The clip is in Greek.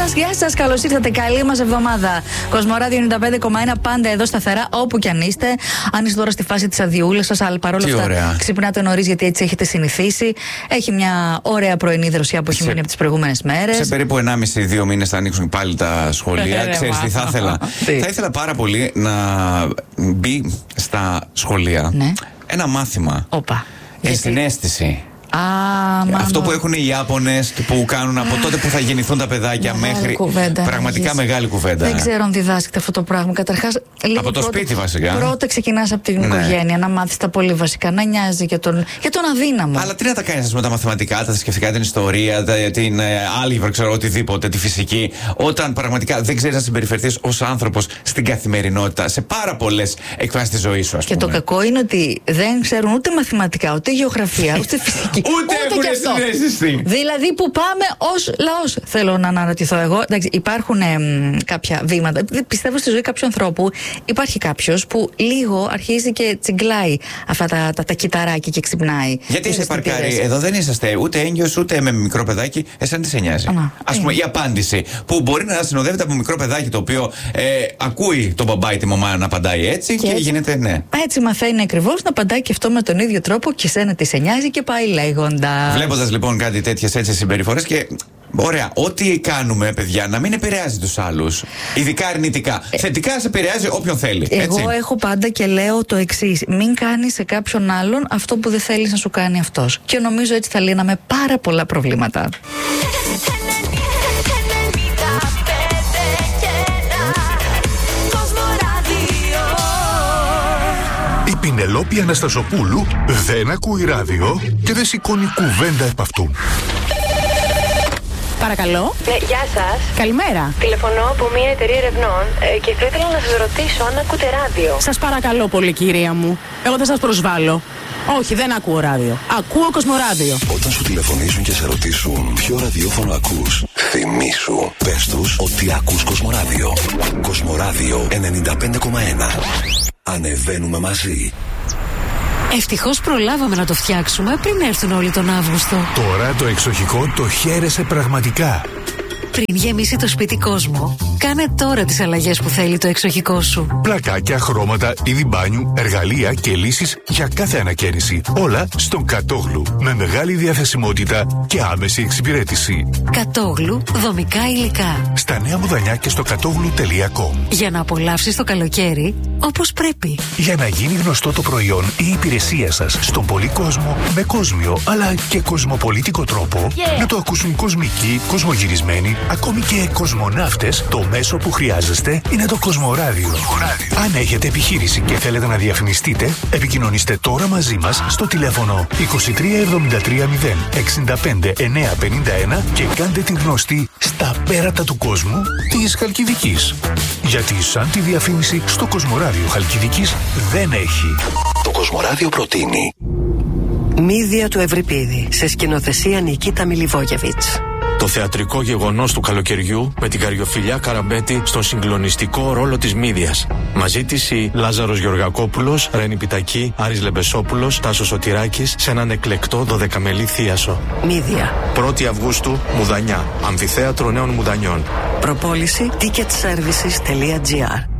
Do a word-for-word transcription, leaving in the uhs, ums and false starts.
σας, γεια σας, καλώς ήρθατε. Καλή μας εβδομάδα. Κοσμοράδιο ενενήντα πέντε κόμμα ένα, πάντα εδώ σταθερά, όπου κι αν είστε. Αν είστε τώρα στη φάση της αδειούλας σας, αλλά παρόλα αυτά ωραία. Ξυπνάτε νωρίς γιατί έτσι έχετε συνηθίσει. Έχει μια ωραία πρωινή δροσιά που έχει σε... μείνει από τις προηγούμενες μέρες. Σε περίπου ενάμιση δύο μήνες θα ανοίξουν πάλι τα σχολεία. Ξέρεις τι θα ήθελα. Θα ήθελα πάρα πολύ να μπει στα σχολεία ναι. ένα μάθημα. Όπα. Ενσυναίσθηση. Α, αυτό που έχουν οι Ιάπωνες που κάνουν από τότε που θα γεννηθούν τα παιδάκια μεγάλη μέχρι. Κουβέντα, πραγματικά μεγάλη κουβέντα. Δεν ξέρω αν διδάσκεται αυτό το πράγμα. Καταρχάς, από το πρώτα, σπίτι βασικά. Πρώτα ξεκινάς από την ναι. οικογένεια να μάθεις τα πολύ βασικά, να νοιάζει για τον, για τον αδύναμο. Αλλά τι να τα κάνεις με τα μαθηματικά, τα θρησκευτικά, την ιστορία, την άλγευρα, ξέρω οτιδήποτε, τη φυσική, όταν πραγματικά δεν ξέρεις να συμπεριφερθείς ως άνθρωπος στην καθημερινότητα, σε πάρα πολλές εκφράσεις της ζωής σου, ας πούμε. Και το κακό είναι ότι δεν ξέρουν ούτε μαθηματικά, ούτε γεωγραφία, ούτε φυσική. Ούτε, ούτε έχουν συνέστηση. Δηλαδή που πάμε ως λαός. Θέλω να αναρωτηθώ εγώ. Εντάξει, υπάρχουν ε, κάποια βήματα. Πιστεύω στη ζωή κάποιου ανθρώπου υπάρχει κάποιος που λίγο αρχίζει και τσιγκλάει αυτά τα, τα, τα κυταράκια και ξυπνάει. Γιατί είστε παρκάρι, εδώ δεν είσαστε ούτε έγκυος ούτε με μικρό παιδάκι. Εσένα τι σε νοιάζει. Ας πούμε η απάντηση που μπορεί να συνοδεύεται από μικρό παιδάκι το οποίο ε, ακούει τον μπαμπά ή τη μαμά να απαντάει έτσι και, και έτσι, γίνεται ναι. Έτσι μαθαίνει ακριβώς να απαντάει και αυτό με τον ίδιο τρόπο και σένα τι σε νοιάζει και πάει λέγοντας. Βλέποντας λοιπόν κάτι τέτοιες έτσι συμπεριφορές και. Ωραία, ό,τι κάνουμε, παιδιά, να μην επηρεάζει τους άλλους. Ειδικά αρνητικά. Ε, Θετικά σε επηρεάζει όποιον θέλει. Εγώ έτσι. έχω πάντα και λέω το εξής: μην κάνεις σε κάποιον άλλον αυτό που δεν θέλεις να σου κάνει αυτός. Και νομίζω έτσι θα λύναμε πάρα πολλά προβλήματα. Η Πινελόπη Αναστασοπούλου δεν ακούει ράδιο και δεν σηκώνει κουβέντα επ' αυτού. Παρακαλώ. Ναι, γεια σας. Καλημέρα. Τηλεφωνώ από μια εταιρεία ερευνών ε, και θα ήθελα να σας ρωτήσω αν ακούτε ράδιο. Σας παρακαλώ πολύ, κυρία μου. Εγώ δεν σας προσβάλλω. Όχι, δεν ακούω ράδιο. Ακούω Κοσμοράδιο. Όταν σου τηλεφωνήσουν και σε ρωτήσουν ποιο ραδιόφωνο ακούς, θυμήσου. Πες τους ότι ακούς Κοσμοράδιο. Κοσμοράδιο ενενήντα πέντε κόμμα ένα. Ανεβαίνουμε μαζί. Ευτυχώς προλάβαμε να το φτιάξουμε πριν έρθουν όλοι τον Αύγουστο. Τώρα το εξοχικό το χαίρεσαι πραγματικά. Πριν γεμίσει το σπίτι κόσμο, κάνε τώρα τις αλλαγές που θέλει το εξοχικό σου. Πλακάκια, χρώματα, είδη μπάνιου, εργαλεία και λύσεις για κάθε ανακαίνιση. Όλα στον Κατόγλου. Με μεγάλη διαθεσιμότητα και άμεση εξυπηρέτηση. Κατόγλου, δομικά υλικά. Στα Νέα Μουδανιά και στο κατόγλου τελεία κομ. Για να απολαύσεις το καλοκαίρι όπως πρέπει. Για να γίνει γνωστό το προϊόν ή η υπηρεσία σας στον πολύ κόσμο με κόσμιο αλλά και κοσμοπολίτικο τρόπο, yeah. να το ακούσουν κοσμικοί, κοσμογυρισμένοι, ακόμη και κοσμοναύτες, το μέσο που χρειάζεστε είναι το Κοσμοράδιο. Αν έχετε επιχείρηση και θέλετε να διαφημιστείτε, επικοινωνήστε τώρα μαζί μας στο τηλέφωνο είκοσι τρία εβδομήντα τρία μηδέν εξήντα πέντε εννιακόσια πενήντα ένα και κάντε την γνωστή στα πέρατα του κόσμου της Χαλκιδικής. Γιατί σαν τη διαφήμιση στο Κοσμοράδιο Χαλκιδικής δεν έχει. Το Κοσμοράδιο προτείνει Μύδια του Ευρυπίδη, σε σκηνοθεσία Νικίτα Μιλιβόγεβιτς. Το θεατρικό γεγονός του καλοκαιριού με την Καριοφιλιά Καραμπέτη στον συγκλονιστικό ρόλο της Μύδιας. Μαζί της η Λάζαρος Γεωργακόπουλος, Ρένη Πιτακή, Άρης Λεμπεσόπουλος, Τάσος Σωτηράκης σε έναν εκλεκτό δωδεκαμελή θίασο. Μύδια. πρώτη Αυγούστου, Μουδανιά. Αμφιθέατρο Νέων Μουδανιών. Προπόληση ticket services τελεία τζι άρ.